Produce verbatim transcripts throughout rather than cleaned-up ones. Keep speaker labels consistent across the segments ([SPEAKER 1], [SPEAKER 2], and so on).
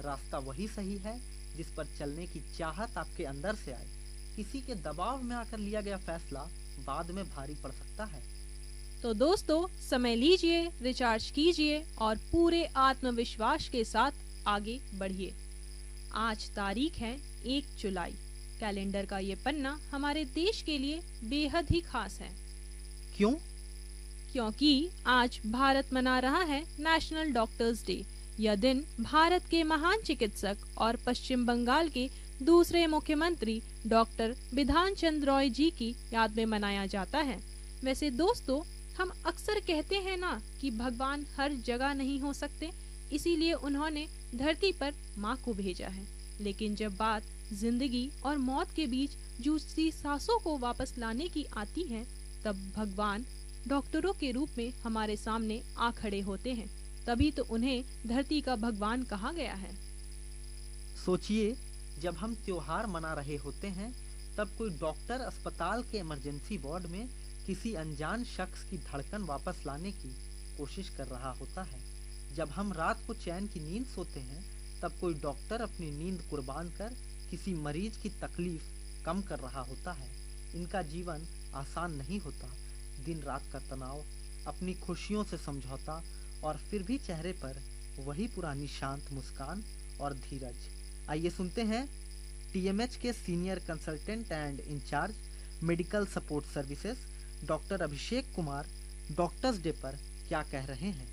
[SPEAKER 1] रास्ता वही सही है जिस पर चलने की चाहत आपके अंदर से आए। किसी के दबाव में आकर लिया गया फैसला बाद में भारी पड़ सकता है।
[SPEAKER 2] तो दोस्तों, समय लीजिए, रिचार्ज कीजिए और पूरे आत्मविश्वास के साथ आगे बढ़िए। आज तारीख है एक जुलाई। कैलेंडर का ये पन्ना हमारे देश के लिए बेहद ही खास है।
[SPEAKER 1] क्यों?
[SPEAKER 2] क्योंकि आज भारत मना रहा है नेशनल डॉक्टर्स डे। यह दिन भारत के महान चिकित्सक और पश्चिम बंगाल के दूसरे मुख्यमंत्री डॉक्टर बिधान चंद्र रॉय जी की याद में मनाया जाता है। वैसे दोस्तों, हम अक्सर कहते हैं ना कि भगवान हर जगह नहीं हो सकते, इसीलिए उन्होंने धरती पर माँ को भेजा है। लेकिन जब बात जिंदगी और मौत के बीच जूझती सांसों को वापस लाने की आती है, तब भगवान डॉक्टरों के रूप में हमारे सामने आ खड़े होते हैं। तभी तो उन्हें धरती का भगवान कहा गया है।
[SPEAKER 1] सोचिए, जब हम त्योहार मना रहे होते हैं तब कोई डॉक्टर अस्पताल के इमरजेंसी वार्ड में किसी अनजान शख्स की धड़कन वापस लाने की कोशिश कर रहा होता है। जब हम रात को चैन की नींद सोते हैं तब कोई डॉक्टर अपनी नींद कुर्बान कर किसी मरीज की तकलीफ कम कर रहा होता है। इनका जीवन आसान नहीं होता। दिन रात का तनाव, अपनी खुशियों से समझौता और फिर भी चेहरे पर वही पुरानी शांत मुस्कान और धीरज। आइए सुनते हैं टीएमएच के senior consultant and in charge medical support services doctor Abhishek Kumar doctors day पर क्या कह रहे हैं।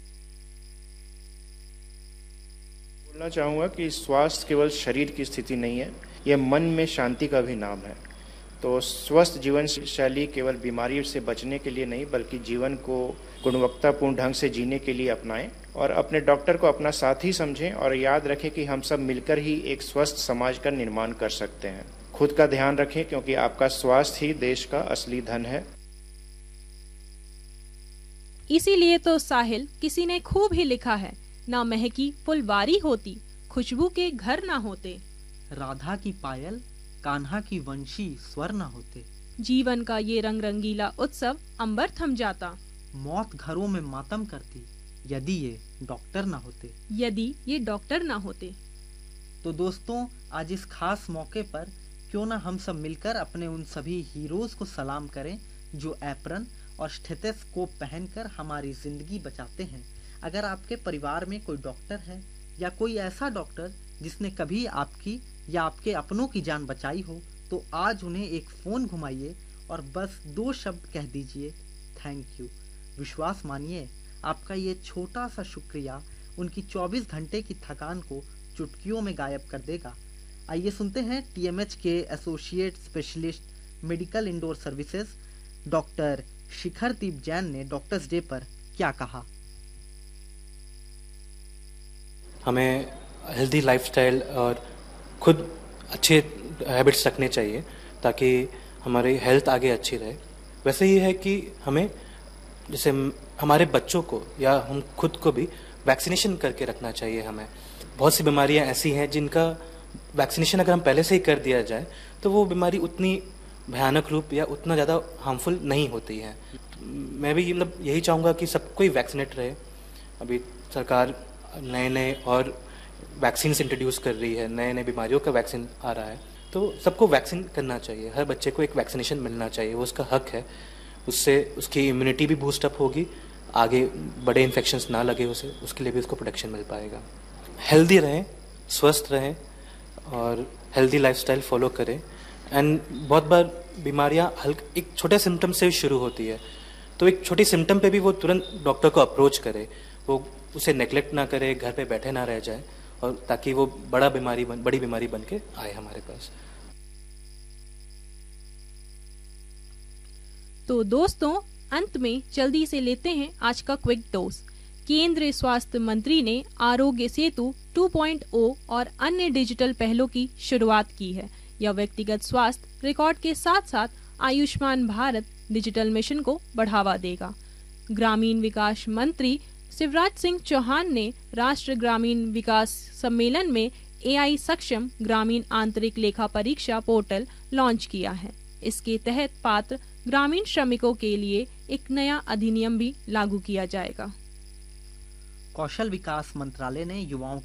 [SPEAKER 3] बोलना चाहूँगा कि स्वास्थ्य केवल शरीर की स्थिति नहीं है, यह मन में शांति का भी नाम है। तो स्वस्थ जीवन शैली केवल बीमारी से बचने के लिए नहीं, बल्कि जीवन को गुणवत्तापूर्ण ढंग से जीने के लिए अपनाएं और अपने डॉक्टर को अपना साथी समझें और याद रखें कि हम सब मिलकर ही एक स्वस्थ समाज का निर्माण कर सकते हैं। खुद का ध्यान रखें, क्योंकि आपका स्वास्थ्य ही देश का असली धन है।
[SPEAKER 2] इसीलिए तो साहिल किसी ने खूब ही लिखा है, ना महकी फुलवारी होती, खुशबू के घर ना होते।
[SPEAKER 1] राधा की पायल, कान्हा की वंशी स्वर न होते।
[SPEAKER 2] जीवन का ये रंग रंगीला उत्सव अंबर थम जाता।
[SPEAKER 1] मौत घरों में मातम करती, यदि ये डॉक्टर न होते।
[SPEAKER 2] यदि ये डॉक्टर न होते।
[SPEAKER 1] तो दोस्तों, आज इस खास मौके पर क्यों ना हम सब मिलकर अपने उन सभी हीरोज को सलाम करें जो एप्रन और स्टेथोस्कोप पहनकर हमारी जिंदगी बचाते हैं। अगर आपके परिवार में कोई डॉक्टर है या कोई ऐसा डॉक्टर जिसने कभी आपकी या आपके अपनों की जान बचाई हो, तो आज उन्हें एक फोन घुमाइए और बस दो शब्द कह दीजिए, थैंक यू। विश्वास मानिए, आपका ये छोटा सा शुक्रिया उनकी चौबीस घंटे की थकान को चुटकियों में गायब कर देगा। आइए सुनते हैं टीएमएच के associate specialist medical indoor services doctor शिखरदीप Jain ने डॉक्टर्स डे पर क्या कहा।
[SPEAKER 4] हमें हेल्दी लाइफस्टाइल और खुद अच्छे हैबिट्स रखने चाहिए ताकि हमारी हेल्थ आगे अच्छी रहे। वैसे ही है कि हमें जैसे हमारे बच्चों को या हम खुद को भी वैक्सीनेशन करके रखना चाहिए। हमें बहुत सी बीमारियां ऐसी हैं जिनका वैक्सीनेशन अगर हम पहले से ही कर दिया जाए तो वो बीमारी उतनी भयानक रूप या उतना ज़्यादा हार्मफुल नहीं होती है। मैं भी मतलब यही चाहूँगा कि सब कोई वैक्सीनेट रहे। अभी सरकार नए नए और वैक्सीन इंट्रोड्यूस कर रही है, नए नए बीमारियों का वैक्सीन आ रहा है, तो सबको वैक्सीन करना चाहिए। हर बच्चे को एक वैक्सीनेशन मिलना चाहिए, वो उसका हक है। उससे उसकी इम्यूनिटी भी बूस्ट अप होगी, आगे बड़े इन्फेक्शंस ना लगे उसे, उसके लिए भी उसको प्रोटेक्शन मिल पाएगा। हेल्दी रहें, स्वस्थ रहें और हेल्दी लाइफस्टाइल फॉलो करें। एंड बहुत बार बीमारियां हल्क एक छोटे सिम्टम से शुरू होती है, तो एक छोटी सिम्टम पे भी वो तुरंत डॉक्टर को अप्रोच करे, वो उसे नेग्लेक्ट ना करे, घर पे बैठे ना रह जाए, और ताकि वो बड़ा बीमारी बन, बड़ी बीमारी बन के आए हमारे पास।
[SPEAKER 2] तो दोस्तों, अंत में जल्दी से लेते हैं आज का क्विक डोज। केंद्रीय स्वास्थ्य मंत्री ने आरोग्य सेतु टू पॉइंट ओ और अन्य डिजिटल पहलों की शुरुआत की है। यह व्यक्तिगत स्वास्थ्य रिकॉर्ड के साथ साथ आयुष्मान भारत डिजिटल मिशन को बढ़ावा देगा। ग्रामीण विकास मंत्री शिवराज सिंह चौहान ने राष्ट्रीय ग्रामीण विकास सम्मेलन में एआई सक्षम ग्रामीण आंतरिक लेखा परीक्षा पोर्टल लॉन्च किया है। इसके तहत पात्र ग्रामीण श्रमिकों के लिए एक नया अधिनियम भी लागू किया जाएगा।
[SPEAKER 1] कौशल विकास मंत्रालय ने युवाओं